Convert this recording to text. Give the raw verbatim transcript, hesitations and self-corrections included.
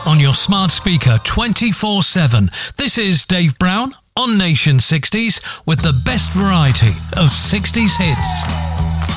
on your smart speaker twenty-four seven. This is Dave Brown on Nation sixties with the best variety of sixties hits.